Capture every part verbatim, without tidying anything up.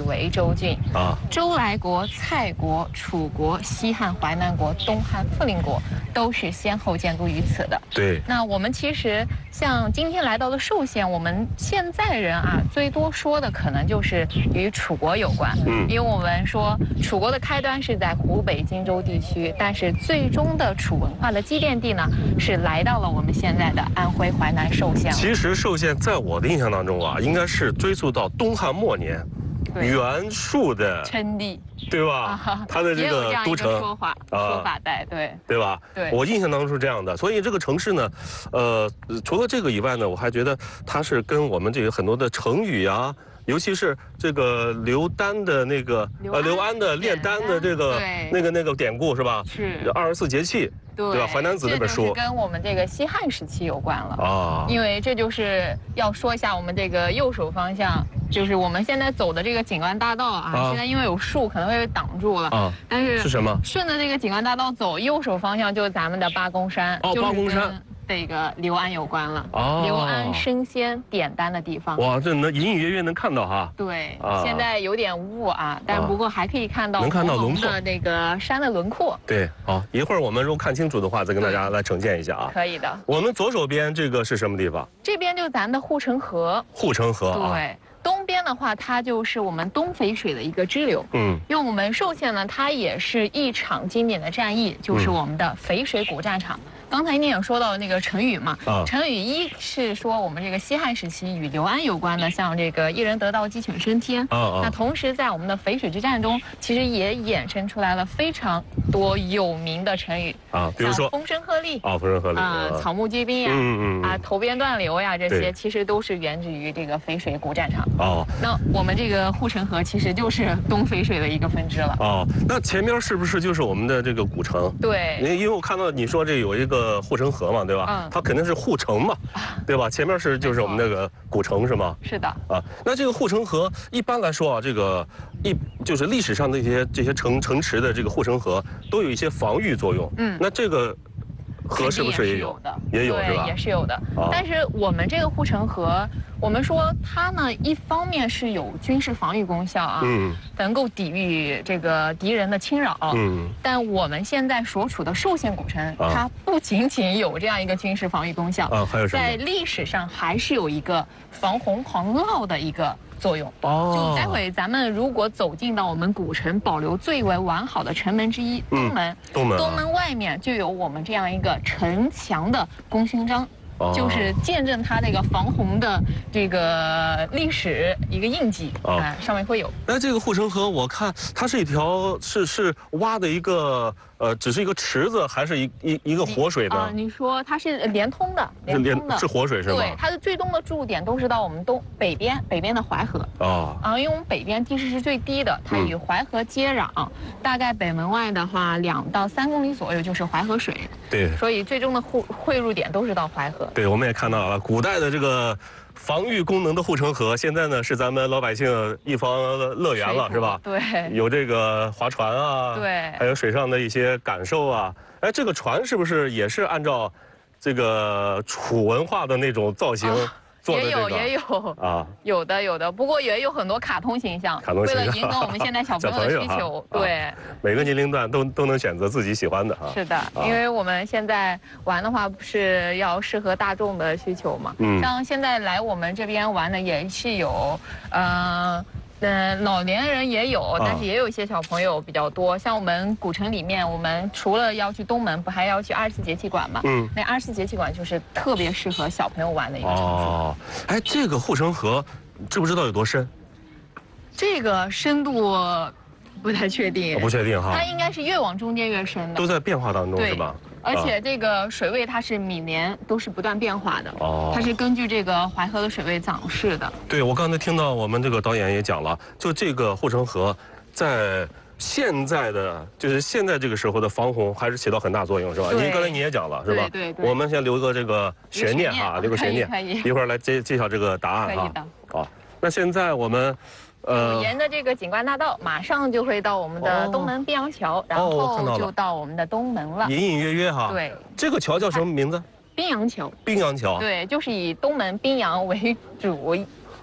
为州郡啊， 周来国、蔡国、楚国、西汉淮南国、东汉复陵国都是先后建都于此的。 对。 那我们其实像今天来到的寿县，我们现在人啊最多说的可能就是与楚国有关。嗯，因为我们说楚国的开端是在湖北荆州地区，但是最终的楚文化的积淀地呢，是来到了我们现在的安徽淮南寿县。 其实寿县在我的印象当中啊，应该是追溯到东汉末年，袁术的称帝， 对吧？啊、他的这个都城说法、啊、说法在，对对吧？ 对， 我印象当中是这样的。所以这个城市呢，呃，除了这个以外呢，我还觉得它是跟我们这个很多的成语啊。尤其是这个刘丹的那个呃刘安的炼丹的这个那个那个典故是吧？ 是二十四节气， 对吧？淮南子那本书跟我们这个西汉时期有关了啊。 因为这就是要说一下我们这个右手方向，就是我们现在走的这个景观大道啊。啊现在因为有树可能会挡住了啊。但是是什么？ 顺着这个景观大道走，右手方向就是咱们的八公山。 哦，八公山。 这个刘安有关了，哦、刘安升仙点丹的地方。 哇，这能隐隐约约能看到哈。 对，啊、现在有点雾啊，但不过还可以看到能看到轮廓的那个山的轮廓。 对，好，一会儿我们如果看清楚的话，再跟大家来呈现一下啊。 可以的。 我们左手边这个是什么地方？ 这边就是咱的护城河。 护城河。 对。啊东边的话，它就是我们东淝水的一个支流。嗯，因为我们寿县呢，它也是一场经典的战役，就是我们的淝水谷战场。嗯、刚才您也说到那个成语嘛，啊、成语一是说我们这个西汉时期与刘安有关的，像这个一人得道鸡犬升天。啊啊、那同时在我们的淝水之战中，其实也衍生出来了非常多有名的成语啊，比如说风声鹤唳啊，风声鹤唳啊，草木皆兵呀， 嗯嗯啊，头边断流呀，这些其实都是源自于这个淝水谷战场。哦，那我们这个护城河其实就是东淝水的一个分支了。 哦，那前面是不是就是我们的这个古城？ 对， 因为我看到你说这有一个护城河嘛，对吧？嗯，它肯定是护城嘛，对吧？前面是就是我们那个古城是吗？ 是的。 啊，那这个护城河一般来说啊，这个一就是历史上的一些这些城城池的这个护城河都有一些防御作用。嗯，那这个。河是不是也有的？ 也有是吧？ 也是有的。但是我们这个护城河，我们说它呢，一方面是有军事防御功效啊，嗯，能够抵御这个敌人的侵扰，嗯。但我们现在所处的寿县古城，它不仅仅有这样一个军事防御功效啊，还有什么？ 在历史上还是有一个防洪防涝的一个作用。哦，就待会咱们如果走进到我们古城保留最为完好的城门之一东门， 东门， 东门外面就有我们这样一个城墙的功勋章。就是见证它这个防洪的这个历史一个印记啊，上面会有。 那这个护城河，我看它是一条是是挖的一个呃，只是一个池子，还是一一一个活水的？ 啊，你说它是连通的，连通的是活水是吧？ 对，它的最东的注点都是到我们东北边，北边的淮河。哦。啊，因为我们北边地势是最低的，它与淮河接壤，嗯、大概北门外的话两到三公里左右就是淮河水。 对。 所以最终的汇汇入点都是到淮河。 对，我们也看到了古代的这个防御功能的护城河，现在呢是咱们老百姓一方乐园了，是吧？ 对， 有这个划船啊， 对， 还有水上的一些感受啊。哎，这个船是不是也是按照这个楚文化的那种造型？啊也有也有啊，有的有的，不过也有很多卡通形象， 卡通形象为了迎合我们现在小朋友的需求，对、啊， 每个年龄段都都能选择自己喜欢的啊。 是的，啊、因为我们现在玩的话，不是要适合大众的需求嘛？嗯，像现在来我们这边玩的也是有，呃。嗯，老年人也有，但是也有一些小朋友比较多。啊、像我们古城里面，我们除了要去东门，不还要去二十四节气馆吗？嗯，那二十四节气馆就是特别适合小朋友玩的一个场所。哦， 哎，这个护城河知不知道有多深？ 这个深度不太确定， 我不确定哈。 它应该是越往中间越深的， 都在变化当中是吧？ 而且这个水位它是每年都是不断变化的，哦，它是根据这个淮河的水位涨势的。 对，我刚才听到我们这个导演也讲了，就这个护城河在现在的就是现在这个时候的防洪还是起到很大作用，是吧？您刚才你也讲了，是吧？ 对对。 我们先留个这个悬念哈，留个悬念， 可以。 一会儿来揭揭晓这个答案哈。 可以的。 好，那现在我们。 呃，沿着这个景观大道，马上就会到我们的东门滨阳桥，哦、然后就到我们的东门了。 隐隐约约哈。 对， 这个桥叫什么名字？ 滨阳桥。 滨阳桥。 对，就是以东门滨阳为主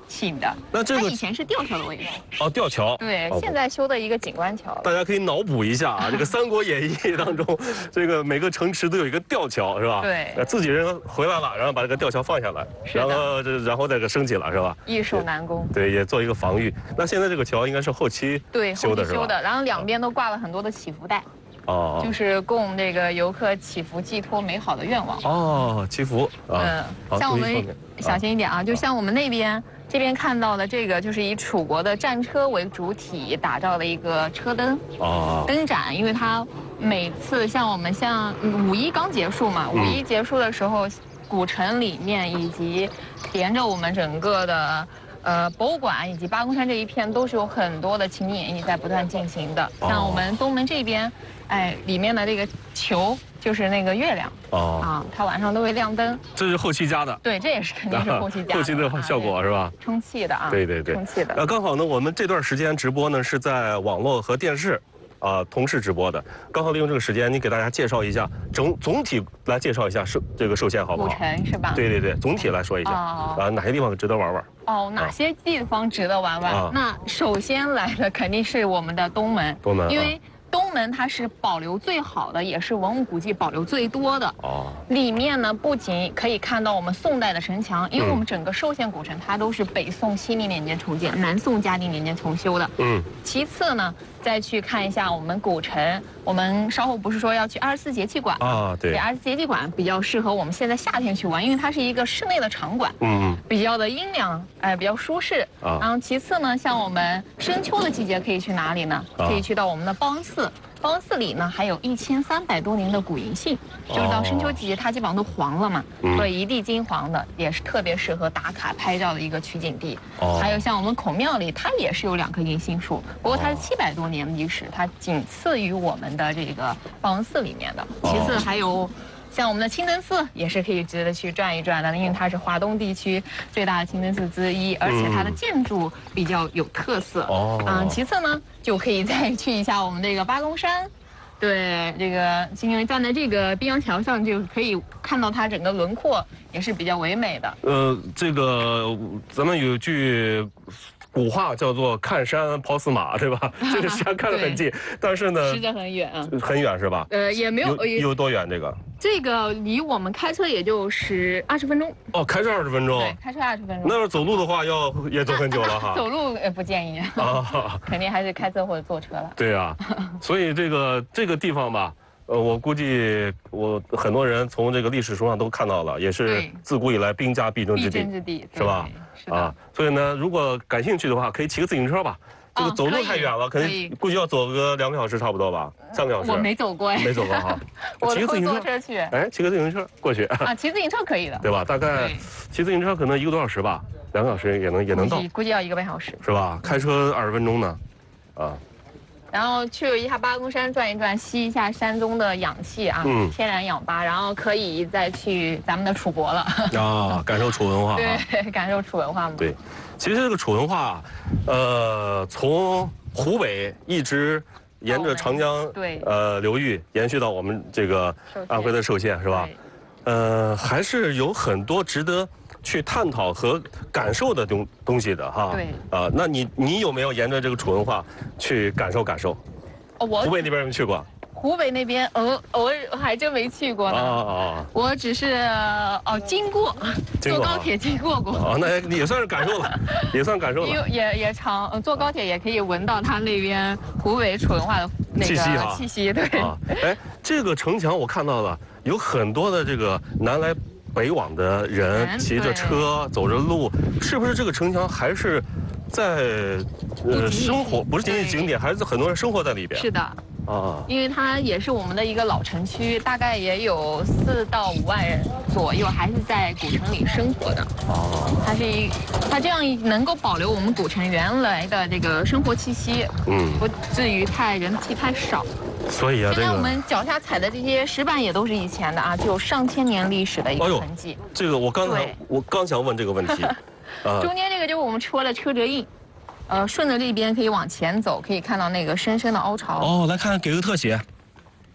请的。 那这个它以前是吊桥的位置。 哦，吊桥。 对，现在修的一个景观桥。 大家可以脑补一下啊，这个《三国演义》当中，这个每个城池都有一个吊桥，是吧？ 对。 自己人回来了，然后把这个吊桥放下来，然后这然后再给升起了，是吧？ 易守难攻。 对，也做一个防御。那现在这个桥应该是后期对修的是吧？ 修的，然后两边都挂了很多的祈福带。 哦， 就是供这个游客祈福、寄托美好的愿望。 哦，祈福。 嗯，像我们小心一点啊，就像我们那边这边看到的这个，就是以楚国的战车为主体打造的一个车灯。哦。灯展，因为它每次像我们像五一刚结束嘛，五一结束的时候，古城里面以及连着我们整个的。呃，博物馆以及八公山这一片都是有很多的情景演绎在不断进行的。像我们东门这边，哎，里面的这个球就是那个月亮哦啊，它晚上都会亮灯。 这是后期加的。 对，这也是肯定是后期加的。 后期的效果是吧？ 充气的啊。 对对对， 充气的。 呃，刚好呢，我们这段时间直播呢是在网络和电视。啊、呃，同时直播的，刚好利用这个时间，你给大家介绍一下，总总体来介绍一下寿这个寿县好不好？ 古城是吧？ 对对对，总体来说一下，啊、哦呃，哪些地方值得玩玩？ 哦，哪些地方值得玩玩？啊、那首先来的肯定是我们的东门， 东门， 因为。东门它是保留最好的，也是文物古迹保留最多的。哦，里面呢不仅可以看到我们宋代的城墙，因为我们整个寿县古城它都是北宋熙宁年间重建，南宋嘉定年间重修的。嗯，其次呢，再去看一下我们古城，我们稍后不是说要去二十四节气馆啊？对， 二十四节气馆比较适合我们现在夏天去玩，因为它是一个室内的场馆，嗯，比较的阴凉，哎、呃，比较舒适。啊，然后其次呢，像我们深秋的季节可以去哪里呢？可以去到我们的报恩寺。报恩寺里呢，还有一千三百多年的古银杏，就是到深秋季节，它基本上都黄了嘛，所以一地金黄的，也是特别适合打卡拍照的一个取景地。哦，还有像我们孔庙里，它也是有两棵银杏树，不过它是七百多年的历史，它仅次于我们的这个报恩寺里面的。其次还有。像我们的清真寺也是可以值得去转一转的，因为它是华东地区最大的清真寺之一，而且它的建筑比较有特色。哦，嗯，其次呢，就可以再去一下我们这个八公山，对，这个因为站在这个滨江桥上就可以看到它整个轮廓也是比较唯美的。呃， 这个咱们有句。古话叫做看山跑死马，对吧？这个山看得很近，但是呢， 实在很远啊， 很远是吧？ 呃，也没有， 有, 有多远？这个这个离我们开车也就是二十分钟。 哦，开车二十分钟， 对，开车二十分钟。 那要是走路的话，要也走很久了哈。 走路呃不建议啊，肯定还是开车或者坐车了。 对啊，所以这个这个地方吧。呃，我估计我很多人从这个历史书上都看到了，也是自古以来兵家必争之地， 必争之地是吧？ 是啊， 所以呢，如果感兴趣的话，可以骑个自行车吧。这个走路太远了，可能估计要走个两个小时差不多吧，三个小时。 我没走过哎， 没走过哈。 我骑个自行车去。 哎，骑个自行车过去啊，骑自行车可以的， 对吧？大概骑自行车可能一个多小时吧，两个小时也能也能到， 估计要一个半小时， 是吧？开车二十分钟呢，啊。 然后去一下八公山转一转，吸一下山中的氧气啊，嗯、天然氧吧，然后可以再去咱们的楚国了啊，感受楚文化， 对，感受楚文化嘛。 对，其实这个楚文化，呃，从湖北一直沿着长江对呃流域延续到我们这个安徽的寿县，是吧？呃，还是有很多值得去探讨和感受的东东西的哈。对。啊、呃，那你你有没有沿着这个楚文化去感受感受？哦，我湖北那边有没有去过？ 湖北那边，呃，我还真没去过呢。哦哦。我只是哦经过，坐高铁经过过。 哦，那也算是感受了，也算感受了。 也也常坐高铁也可以闻到它那边湖北楚文化的那个气息哈。气息对。啊， 哎，这个城墙我看到了，有很多的这个南来北往的人骑着车走着路，是不是这个城墙还是在呃生活，不是经济景点，还是很多人生活在里边？ 是的。啊，因为它也是我们的一个老城区，大概也有四到五万人左右，还是在古城里生活的。哦，它是一，它这样能够保留我们古城原来的这个生活气息，嗯，不至于太人气太少。 所以啊， 现在我们脚下踩的这些石板也都是以前的啊，具有上千年历史的一个痕迹。 这个我刚才我刚想问这个问题， 啊，中间这个就是我们戳的车辙印。呃，顺着这边可以往前走，可以看到那个深深的凹槽。 哦，来看，给个特写。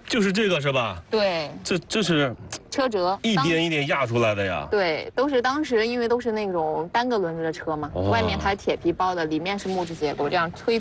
就是这个是吧？ 对， 这这是车辙一点一点压出来的呀。 对，都是当时因为都是那种单个轮子的车嘛，哦、外面它铁皮包的，里面是木质结构，这样推